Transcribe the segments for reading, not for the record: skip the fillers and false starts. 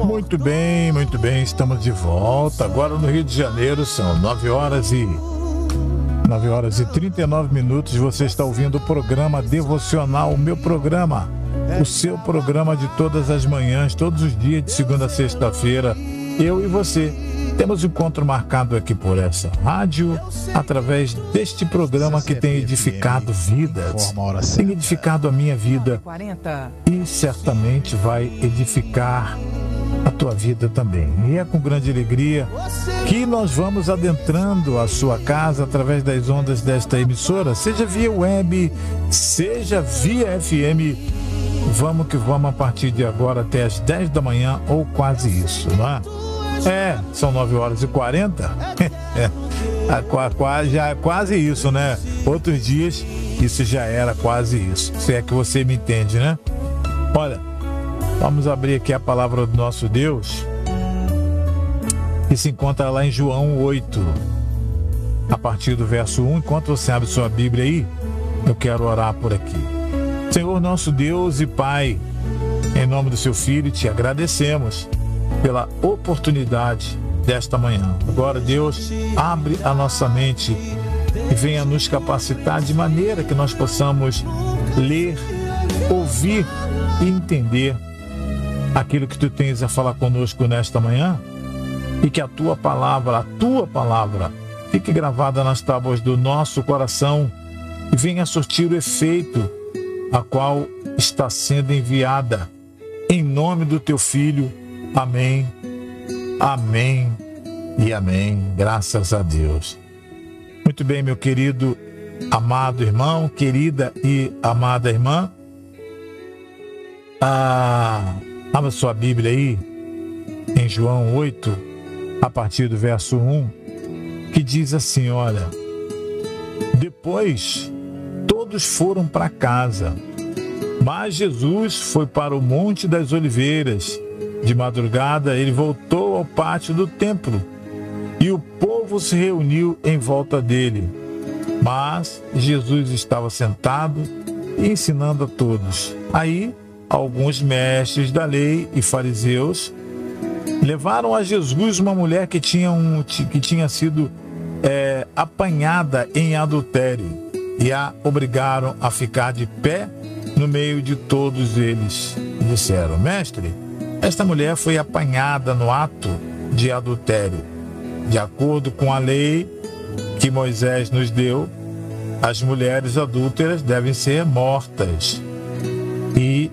Muito bem, estamos de volta. Agora no Rio de Janeiro são 9 horas e 39 minutos. Você está ouvindo o programa Devocional, o meu programa, o seu programa de todas as manhãs, todos os dias, de segunda a sexta-feira. Eu e você temos encontro marcado aqui por essa rádio, através deste programa que tem edificado vidas, tem edificado a minha vida e certamente vai edificar a tua vida também. E é com grande alegria que nós vamos adentrando a sua casa através das ondas desta emissora, seja via web, seja via FM. Vamos que vamos a partir de agora até as 10 da manhã ou quase isso, não é? São 9 horas e 40. Já é quase isso, né? Outros dias isso já era quase isso. Se é que você me entende, né? Olha, vamos abrir aqui a palavra do nosso Deus, que se encontra lá em João 8, a partir do verso 1. Enquanto você abre sua Bíblia aí, eu quero orar por aqui. Senhor nosso Deus e Pai, em nome do seu Filho, te agradecemos pela oportunidade desta manhã. Agora, Deus, abre a nossa mente e venha nos capacitar de maneira que nós possamos ler, ouvir e entender aquilo que tu tens a falar conosco nesta manhã, e que a tua palavra fique gravada nas tábuas do nosso coração e venha surtir o efeito a qual está sendo enviada, em nome do teu Filho. Amém, amém e amém. Graças a Deus. Muito bem, meu querido, amado irmão, querida e amada irmã. Abra sua Bíblia aí, em João 8, a partir do verso 1, que diz assim, olha: depois todos foram para casa, mas Jesus foi para o Monte das Oliveiras. De madrugada, ele voltou ao pátio do templo e o povo se reuniu em volta dele. Mas Jesus estava sentado e ensinando a todos. Aí, alguns mestres da lei e fariseus levaram a Jesus uma mulher que tinha sido apanhada em adultério e a obrigaram a ficar de pé no meio de todos eles. Disseram: mestre, esta mulher foi apanhada no ato de adultério. De acordo com a lei que Moisés nos deu, as mulheres adúlteras devem ser mortas e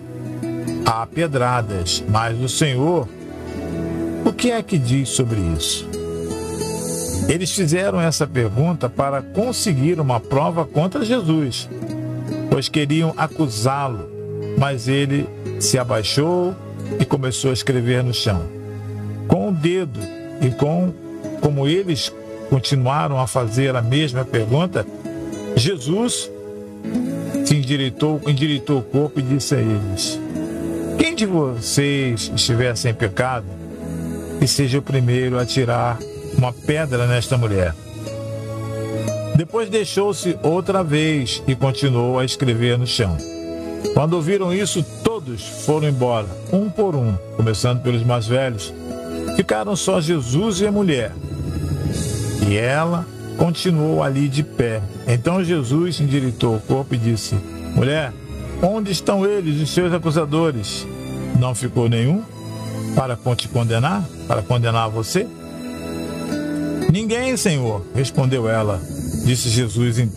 apedradas. Mas o Senhor, o que é que diz sobre isso? Eles fizeram essa pergunta para conseguir uma prova contra Jesus, pois queriam acusá-lo, mas ele se abaixou e começou a escrever no chão com o dedo. E como eles continuaram a fazer a mesma pergunta, Jesus se endireitou o corpo e disse a eles: quem de vocês estiver sem pecado, que seja o primeiro a tirar uma pedra nesta mulher. Depois deixou-se outra vez e continuou a escrever no chão. Quando ouviram isso, todos foram embora, um por um, começando pelos mais velhos. Ficaram só Jesus e a mulher, e ela continuou ali de pé. Então Jesus endireitou o corpo e disse: mulher, onde estão eles, os seus acusadores? Não ficou nenhum para te condenar, para condenar você? Ninguém, Senhor, respondeu ela. Disse Jesus